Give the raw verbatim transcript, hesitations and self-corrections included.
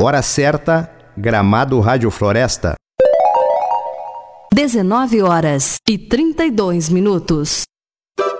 Hora certa, Gramado Rádio Floresta. dezenove horas e trinta e dois minutos.